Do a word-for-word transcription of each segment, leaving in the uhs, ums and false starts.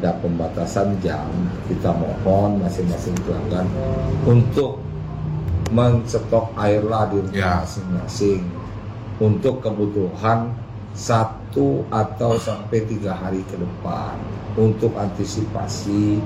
ada pembatasan jam, kita mohon masing-masing pelanggan untuk mencetok airlah di rumah ya. masing-masing untuk kebutuhan satu atau sampai tiga hari ke depan untuk antisipasi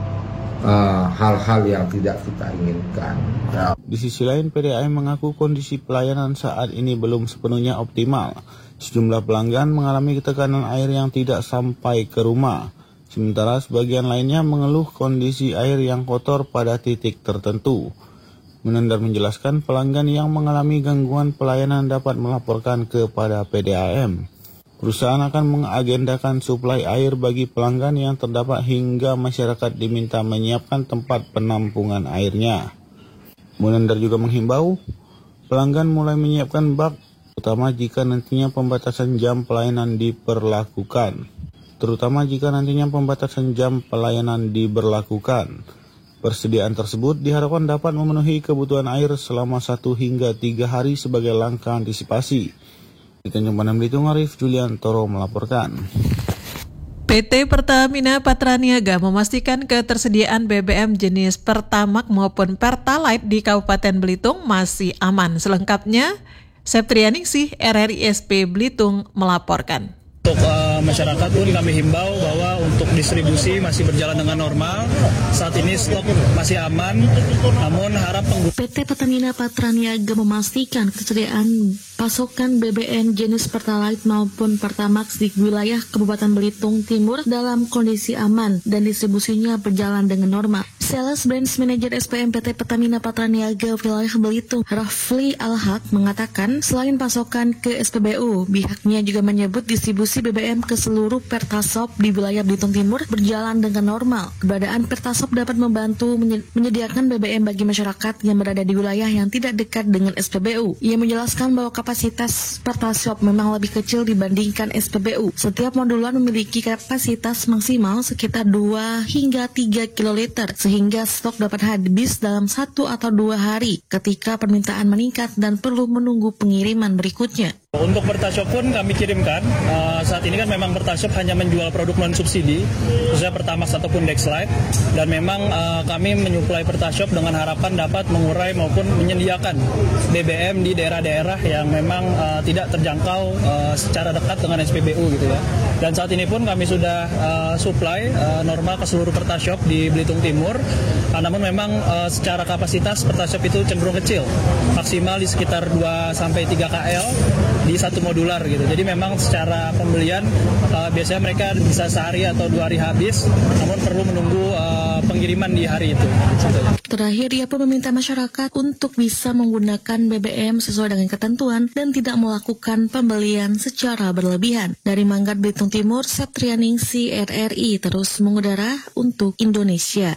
uh, hal-hal yang tidak kita inginkan. Ya. Di sisi lain, P D A M mengaku kondisi pelayanan saat ini belum sepenuhnya optimal. Sejumlah pelanggan mengalami tekanan air yang tidak sampai ke rumah. Sementara sebagian lainnya mengeluh kondisi air yang kotor pada titik tertentu. Menendar menjelaskan pelanggan yang mengalami gangguan pelayanan dapat melaporkan kepada P D A M. Perusahaan akan mengagendakan suplai air bagi pelanggan yang terdapat hingga masyarakat diminta menyiapkan tempat penampungan airnya. Menendar juga menghimbau pelanggan mulai menyiapkan bak, terutama jika nantinya pembatasan jam pelayanan diberlakukan. Terutama jika nantinya pembatasan jam pelayanan diberlakukan. Persediaan tersebut diharapkan dapat memenuhi kebutuhan air selama satu hingga tiga hari sebagai langkah antisipasi. Di Tanjung Pandan Belitung, Arif Juliantoro melaporkan. P T Pertamina Patraniaga memastikan ketersediaan B B M jenis Pertamax maupun Pertalite di Kabupaten Belitung masih aman. Selengkapnya, Septrianingsih R R I S P Belitung melaporkan. Untuk uh, masyarakat pun kami himbau bahwa untuk distribusi masih berjalan dengan normal. Saat ini stok masih aman, namun harap pengguna. P T Pertamina Patraniaga memastikan ketersediaan pasokan B B M jenis Pertalite maupun Pertamax di wilayah Kabupaten Belitung Timur dalam kondisi aman dan distribusinya berjalan dengan normal. Sales Branch Manager S P M P T Pertamina Patraniaga wilayah Belitung, Rafli Al-Haq, mengatakan selain pasokan ke S P B U, pihaknya juga menyebut distribusi B B M ke seluruh Pertasop di wilayah Belitung Timur berjalan dengan normal. Keberadaan Pertasop dapat membantu menyediakan B B M bagi masyarakat yang berada di wilayah yang tidak dekat dengan S P B U. Ia menjelaskan bahwa kapasitas Pertasop memang lebih kecil dibandingkan S P B U. Setiap modulan memiliki kapasitas maksimal sekitar dua hingga tiga kiloliter, sehingga stok dapat habis dalam satu atau dua hari ketika permintaan meningkat dan perlu menunggu pengiriman berikutnya. Untuk Pertasop pun kami kirimkan. Uh, saat ini kan memang Pertasop hanya menjual produk non subsidi, khususnya Pertamax ataupun Dexlite, dan memang uh, kami menyuplai Pertasop dengan harapan dapat mengurai maupun menyediakan B B M di daerah-daerah yang memang uh, tidak terjangkau uh, secara dekat dengan S P B U gitu ya. Dan saat ini pun kami sudah uh, supply uh, normal ke seluruh Pertasop di Belitung Timur. Uh, namun memang uh, secara kapasitas Pertasop itu cenderung kecil, maksimal di sekitar dua sampai tiga kilogram di satu modular gitu. Jadi memang secara pembelian uh, biasanya mereka bisa sehari atau dua hari habis, namun perlu menunggu uh, pengiriman di hari itu. Terakhir, ia pun meminta masyarakat untuk bisa menggunakan B B M sesuai dengan ketentuan dan tidak melakukan pembelian secara berlebihan. Dari Manggat Belitung Timur, Septrianingsih R R I terus mengudara untuk Indonesia.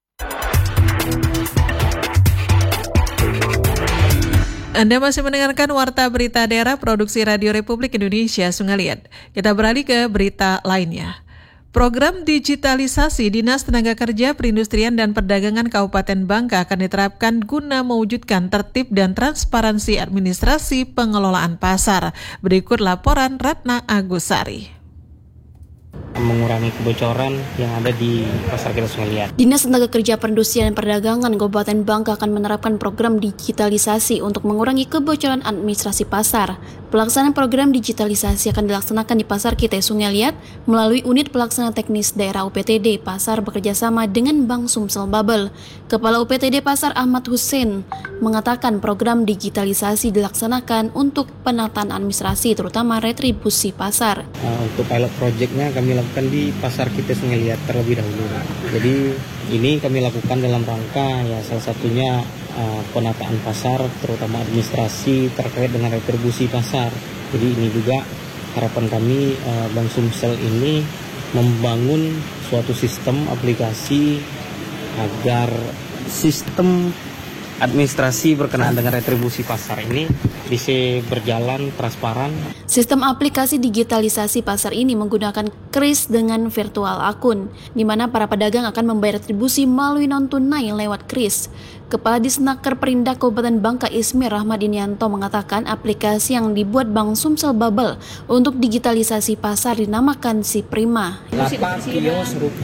Anda masih mendengarkan Warta Berita Daerah Produksi Radio Republik Indonesia Sungaliat. Kita beralih ke berita lainnya. Program digitalisasi Dinas Tenaga Kerja Perindustrian dan Perdagangan Kabupaten Bangka akan diterapkan guna mewujudkan tertib dan transparansi administrasi pengelolaan pasar. Berikut laporan Ratna Agusari. Mengurangi kebocoran yang ada di pasar kita Sungaliat. Dinas Tenaga Kerja Perindustrian dan Perdagangan Kabupaten Bangka akan menerapkan program digitalisasi untuk mengurangi kebocoran administrasi pasar. Pelaksanaan program digitalisasi akan dilaksanakan di Pasar Kita Sungaliat melalui unit pelaksana teknis daerah U P T D Pasar bekerjasama dengan Bank Sumsel Babel. Kepala U P T D Pasar Ahmad Hussein mengatakan program digitalisasi dilaksanakan untuk penataan administrasi terutama retribusi pasar. Uh, untuk pilot projectnya kami lakukan di Pasar Kita Sungaliat terlebih dahulu. Jadi ini kami lakukan dalam rangka ya salah satunya uh, penataan pasar terutama administrasi terkait dengan retribusi pasar. Jadi ini juga harapan kami uh, Bank Sumsel ini membangun suatu sistem aplikasi agar sistem administrasi berkenaan dengan retribusi pasar ini bisa berjalan transparan. Sistem aplikasi digitalisasi pasar ini menggunakan kris dengan virtual akun, di mana para pedagang akan membayar retribusi melalui non-tunai lewat kris. Kepala Disnaker Perindak Kabupaten Bangka Ismir Rahmadinianto mengatakan aplikasi yang dibuat Bank Sumsel Babel untuk digitalisasi pasar dinamakan Si Prima. delapan kios